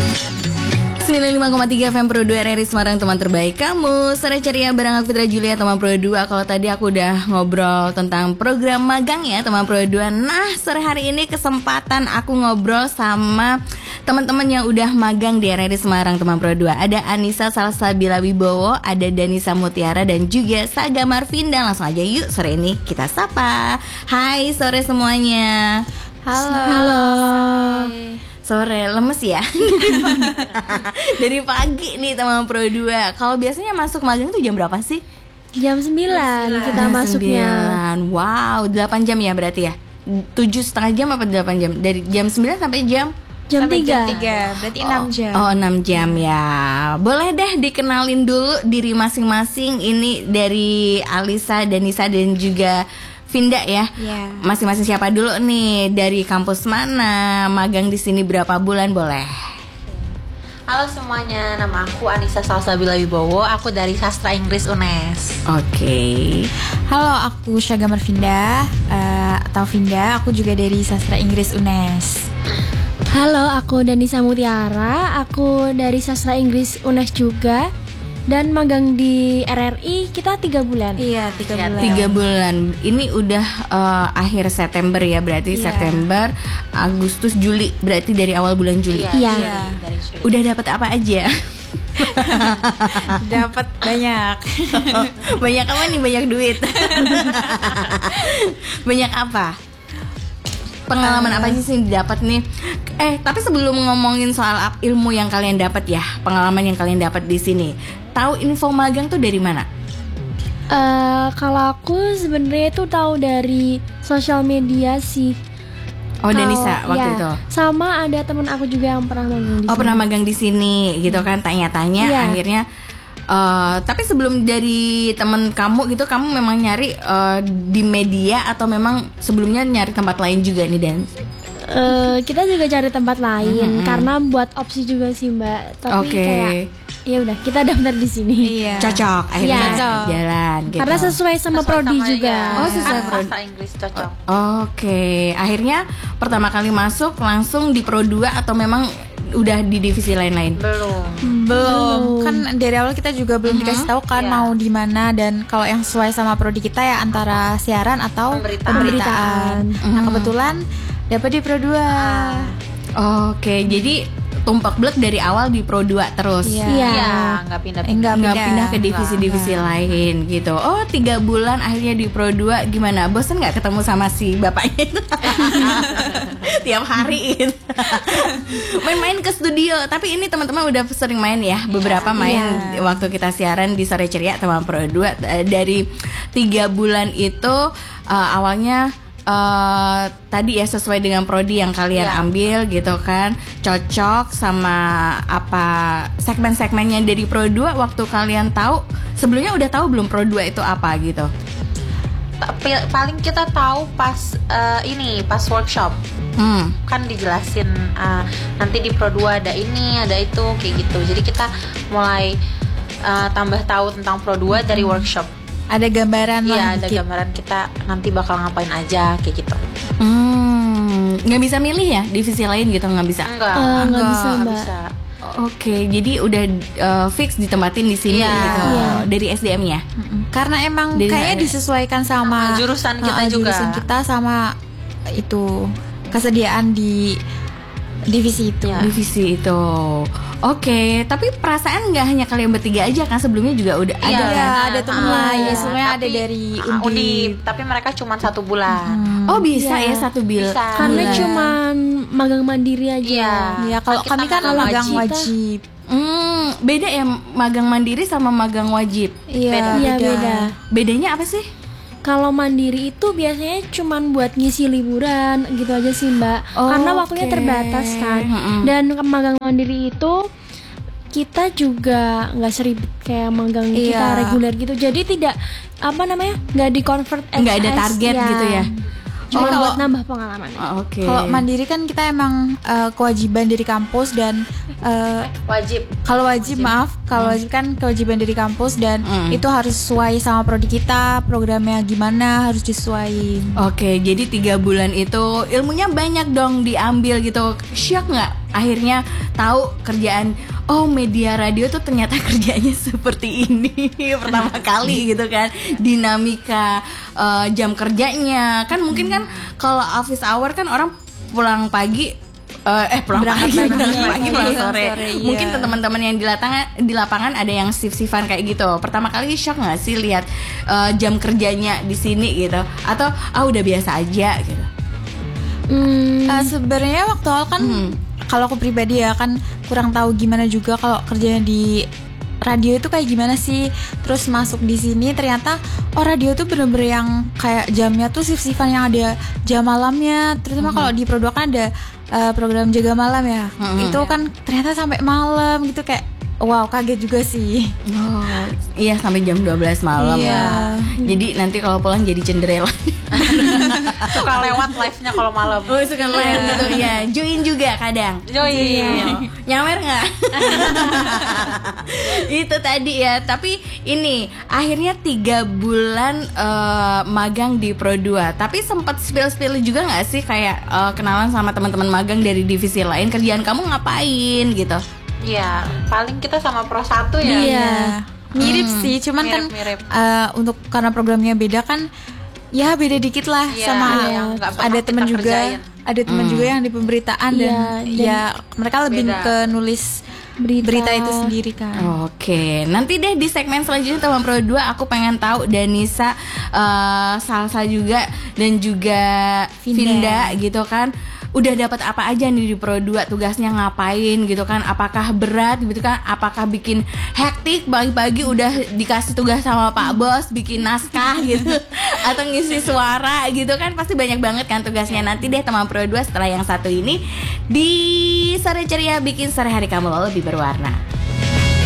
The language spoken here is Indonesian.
95,3 FM Pro 2 RRI Semarang, teman terbaik kamu. Sore ceria bareng aku Fitra Julia, teman Pro 2. Kalau tadi aku udah ngobrol tentang program magang ya, teman Pro 2. Nah, sore hari ini kesempatan aku ngobrol sama teman-teman yang udah magang di RRI Semarang, teman Pro 2. Ada Anissa Salsabila Wibowo, ada Danisa Mutiara, dan juga Saga Marvinda. Langsung aja yuk, sore ini kita sapa. Hai sore semuanya. Halo. Sore lemes ya. Dari pagi nih teman Pro 2. Kalau biasanya masuk magang tuh jam berapa sih? Jam 9 kita masuknya. 9. Wow, 8 jam ya berarti ya? 7,5 jam apa 8 jam? Dari jam 9 sampai jam 3. Berarti 6 jam. Oh, 6 jam ya. Boleh deh dikenalin dulu diri masing-masing. Ini dari Alisa, Danisa, dan juga Vinda ya. Yeah. Masing-masing siapa dulu nih? Dari kampus mana? Magang di sini berapa bulan? Boleh. Halo semuanya, nama aku Anissa Salsabila Wibowo. Aku dari Sastra Inggris UNES. Oke. Halo, aku Saga Marvinda atau Vinda. Aku juga dari Sastra Inggris UNES. Halo, aku Danisa Mutiara. Aku dari Sastra Inggris UNES juga. Dan magang di RRI kita 3 bulan. Iya, 3 bulan. 3 bulan. Ini udah akhir September ya, berarti September, Agustus, Juli. Berarti dari awal bulan Juli. Iya. Udah dapat apa aja? Dapat banyak. Banyak apa nih? Banyak duit. Banyak apa? Pengalaman apa aja sih yang didapat nih? Tapi sebelum ngomongin soal ilmu yang kalian dapat ya, pengalaman yang kalian dapat di sini, tahu info magang tuh dari mana? Kalau aku sebenarnya tuh tahu dari sosial media sih. Oh, Danisa waktu itu. Sama ada teman aku juga yang pernah magang di sini. Pernah magang di sini gitu kan, tanya-tanya akhirnya. Tapi sebelum dari teman kamu gitu, kamu memang nyari di media atau memang sebelumnya nyari tempat lain juga nih, Dan? Kita juga cari tempat lain karena buat opsi juga sih, Mbak. Tapi kayak ya udah kita daftar di sini. Iya. Cocok akhirnya jalan gitu. Karena sesuai sama prodi juga. Oh, sesuai prodi. Sastra Inggris cocok. Oke. Akhirnya pertama kali masuk langsung di Pro 2 atau memang udah di divisi lain-lain? Belum. Kan dari awal kita juga belum dikasih tahu kan mau di mana, dan kalau yang sesuai sama prodi kita ya antara siaran atau pemberitaan. Nah, kebetulan dapat di Pro 2. Oke, jadi tumpak blek dari awal di Pro 2 terus. Iya, nggak pindah ke divisi-divisi lain gitu. Oh, 3 bulan akhirnya di Pro 2. Gimana? Bosan nggak ketemu sama si bapaknya itu? Tiap hari main-main ke studio. Tapi ini teman-teman udah sering main ya, beberapa main waktu kita siaran di Sore Ceria teman Pro 2. Dari 3 bulan itu awalnya tadi ya sesuai dengan prodi yang kalian ambil gitu kan, cocok sama apa segmen-segmennya dari Pro 2. Waktu kalian tahu, sebelumnya udah tahu belum Pro 2 itu apa gitu? Paling kita tahu pas pas workshop. Kan dijelasin nanti di Pro 2 ada ini, ada itu, kayak gitu. Jadi kita mulai tambah tahu tentang Pro 2 dari workshop. Ada gambaran lah. Iya, ada gambaran kita nanti bakal ngapain aja, kayak gitu. Nggak bisa milih ya divisi lain gitu? Nggak bisa? Nggak bisa, Mbak. Oke, jadi udah fix ditempatin di sini gitu. Dari SDM ya? Karena emang kayaknya disesuaikan sama jurusan kita juga. Jurusan kita sama itu kesediaan di divisi itu. Divisi itu. Oke, tapi perasaan nggak hanya kalian bertiga aja kan, sebelumnya juga udah ada kan? Ada teman lain, semuanya ada dari Undip, tapi mereka cuma 1 bulan. Oh, bisa ya 1 bulan. Karena cuman magang mandiri aja. Iya, kalau kami kan magang wajib. Beda ya magang mandiri sama magang wajib. Iya, beda. Bedanya apa sih? Kalau mandiri itu biasanya cuman buat ngisi liburan gitu aja sih, Mbak. Karena waktunya terbatas kan. Dan magang mandiri itu kita juga nggak seribet kayak magang kita reguler gitu. Jadi tidak nggak di convert nggak ada target gitu ya. Cuma buat nambah pengalaman. Kalau mandiri kan kita emang kewajiban dari kampus dan Kalau wajib kan kewajiban dari kampus dan itu harus sesuai sama prodi kita, programnya gimana harus disesuaiin. Oke, jadi 3 bulan itu ilmunya banyak dong diambil gitu. Syok nggak? akhirnya tahu kerjaan, oh media radio tuh ternyata kerjanya seperti ini pertama kali gitu kan, dinamika jam kerjanya kan mungkin kan kalau office hour kan orang pulang pagi pulang sore. Iya. Mungkin teman-teman yang di lapangan ada yang shift-shiftan kayak gitu. Pertama kali shock nggak sih lihat jam kerjanya di sini gitu? Atau udah biasa aja gitu? Sebenarnya waktu awal kan kalau aku pribadi ya kan kurang tahu gimana juga kalau kerjanya di radio itu kayak gimana sih. Terus masuk di sini ternyata radio tuh bener-bener yang kayak jamnya tuh shift-shiftan yang ada jam malamnya. Terutama kalau di Pro 2 kan ada program jaga malam ya. Itu kan ternyata sampai malam gitu, kayak wow, kaget juga sih. Iya, sampai jam 12 malam ya. Jadi nanti kalau pulang jadi cenderella. Suka lewat live-nya kalau malam. Suka lewat gitu ya. Join juga kadang. Join. Nyawer nggak? Itu tadi ya. Tapi ini akhirnya 3 bulan magang di Pro 2. Tapi sempat spill juga nggak sih kayak kenalan sama teman-teman magang dari divisi lain, kerjaan kamu ngapain gitu? Iya, paling kita sama Pro 1 ya. Iya. Mirip sih, cuman mirip. Kan untuk karena programnya beda kan, ya beda dikit lah sama ada teman juga, ada teman juga yang di pemberitaan dan ya mereka lebih ke nulis berita itu sendiri kan. Oke, nanti deh di segmen selanjutnya teman Pro 2 aku pengen tahu Danisa, Salsa juga dan juga Vinda gitu kan. Udah dapat apa aja nih di Pro 2, tugasnya ngapain gitu kan, apakah berat gitu kan, apakah bikin hektik pagi-pagi udah dikasih tugas sama Pak Bos bikin naskah gitu atau ngisi suara gitu kan, pasti banyak banget kan tugasnya. Nanti deh teman Pro 2 setelah yang satu ini di Sore Ceria bikin sore hari kamu lebih berwarna.